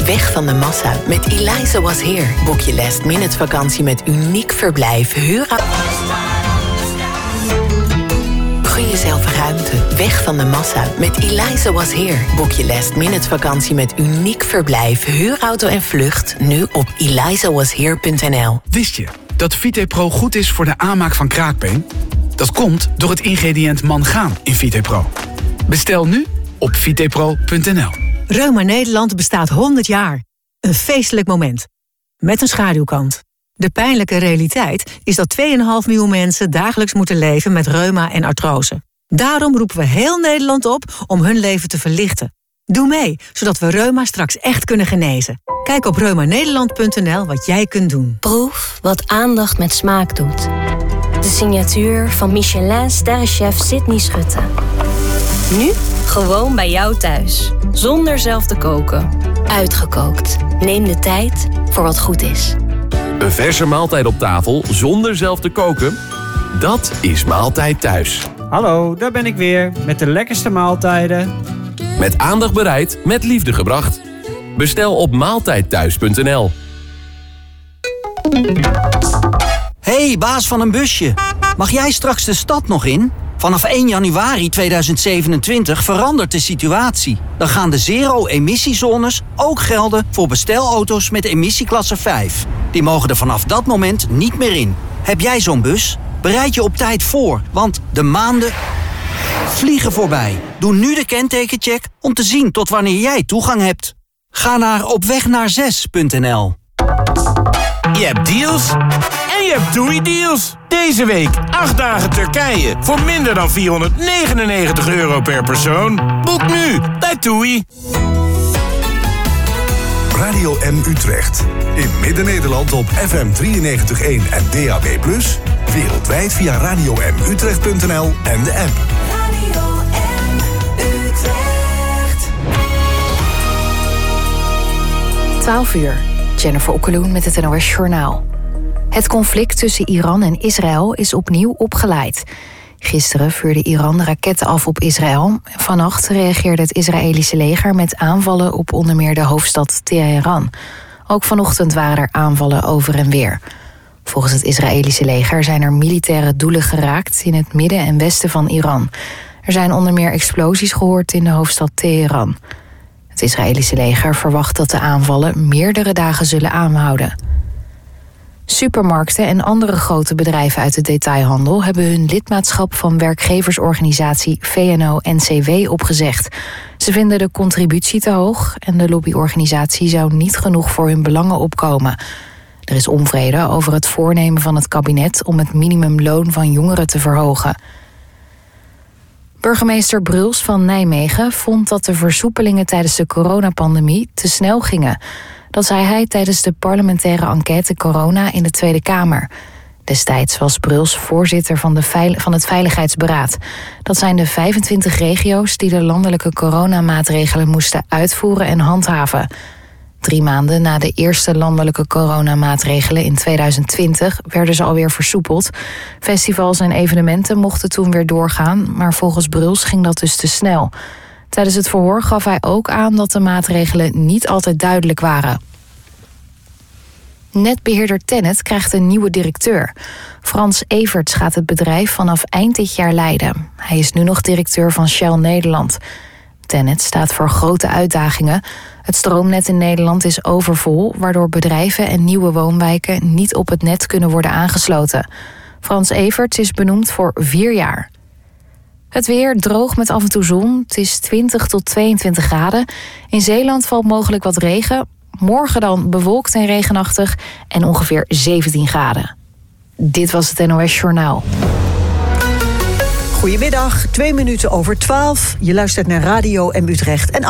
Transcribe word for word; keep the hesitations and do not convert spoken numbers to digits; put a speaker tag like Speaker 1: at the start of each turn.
Speaker 1: weg van de massa met Eliza Was Here. Boek je last minute vakantie met uniek verblijf, huur... Gun jezelf ruimte, weg van de massa met Eliza Was Here. Boek je last minute vakantie met uniek verblijf, huurauto en vlucht nu op eliza was here punt n l.
Speaker 2: Wist je dat VitePro goed is voor de aanmaak van kraakbeen? Dat komt door het ingrediënt mangaan in VitePro. Bestel nu op vitepro punt n l.
Speaker 3: Reuma Nederland bestaat honderd jaar. Een feestelijk moment. Met een schaduwkant. De pijnlijke realiteit is dat twee komma vijf miljoen mensen dagelijks moeten leven met reuma en artrose. Daarom roepen we heel Nederland op om hun leven te verlichten. Doe mee, zodat we reuma straks echt kunnen genezen. Kijk op reuma nederland punt n l wat jij kunt doen.
Speaker 4: Proef wat aandacht met smaak doet. De signatuur van Michelin-sterrenchef Sydney Schutte. Nu gewoon bij jou thuis. Zonder zelf te koken. Uitgekookt. Neem de tijd voor wat goed is.
Speaker 5: Een verse maaltijd op tafel zonder zelf te koken? Dat is Maaltijd Thuis.
Speaker 6: Hallo, daar ben ik weer met de lekkerste maaltijden.
Speaker 5: Met aandacht bereid, met liefde gebracht. Bestel op maaltijd thuis punt n l.
Speaker 7: Hey, baas van een busje. Mag jij straks de stad nog in? Vanaf één januari tweeduizend zevenentwintig verandert de situatie. Dan gaan de zero-emissiezones ook gelden voor bestelauto's met emissieklasse vijf. Die mogen er vanaf dat moment niet meer in. Heb jij zo'n bus? Bereid je op tijd voor, want de maanden vliegen voorbij. Doe nu de kentekencheck om te zien tot wanneer jij toegang hebt. Ga naar opwegnaarzes punt n l.
Speaker 8: Je hebt deals en je hebt TUI-deals. Deze week acht dagen Turkije voor minder dan vierhonderdnegenennegentig euro per persoon. Boek nu bij TUI.
Speaker 9: Radio M Utrecht. In Midden-Nederland op F M drieënnegentig komma één en D A B plus. Wereldwijd via radio m utrecht punt n l en de app.
Speaker 10: Radio M Utrecht.
Speaker 11: twaalf uur. Jennifer Okkeloen met het N O S Journaal. Het conflict tussen Iran en Israël is opnieuw opgeleid. Gisteren vuurde Iran raketten af op Israël. Vannacht reageerde het Israëlische leger met aanvallen op onder meer de hoofdstad Teheran. Ook vanochtend waren er aanvallen over en weer. Volgens het Israëlische leger zijn er militaire doelen geraakt in het midden en westen van Iran. Er zijn onder meer explosies gehoord in de hoofdstad Teheran. Het Israëlische leger verwacht dat de aanvallen meerdere dagen zullen aanhouden. Supermarkten en andere grote bedrijven uit de detailhandel hebben hun lidmaatschap van werkgeversorganisatie V N O N C W opgezegd. Ze vinden de contributie te hoog en de lobbyorganisatie zou niet genoeg voor hun belangen opkomen. Er is onvrede over het voornemen van het kabinet om het minimumloon van jongeren te verhogen. Burgemeester Bruls van Nijmegen vond dat de versoepelingen tijdens de coronapandemie te snel gingen. Dat zei hij tijdens de parlementaire enquête Corona in de Tweede Kamer. Destijds was Bruls voorzitter van, de veil- van het Veiligheidsberaad. Dat zijn de vijfentwintig regio's die de landelijke coronamaatregelen moesten uitvoeren en handhaven. Drie maanden na de eerste landelijke coronamaatregelen in tweeduizend twintig werden ze alweer versoepeld. Festivals en evenementen mochten toen weer doorgaan, maar volgens Bruls ging dat dus te snel. Tijdens het verhoor gaf hij ook aan dat de maatregelen niet altijd duidelijk waren. Netbeheerder Tennet krijgt een nieuwe directeur. Frans Everts gaat het bedrijf vanaf eind dit jaar leiden. Hij is nu nog directeur van Shell Nederland. Tennet staat voor grote uitdagingen. Het stroomnet in Nederland is overvol, waardoor bedrijven en nieuwe woonwijken niet op het net kunnen worden aangesloten. Frans Everts is benoemd voor vier jaar. Het weer droog met af en toe zon. Het is twintig tot tweeëntwintig graden. In Zeeland valt mogelijk wat regen. Morgen dan bewolkt en regenachtig en ongeveer zeventien graden. Dit was het N O S Journaal.
Speaker 12: Goedemiddag, twee minuten over twaalf. Je luistert naar Radio M Utrecht. En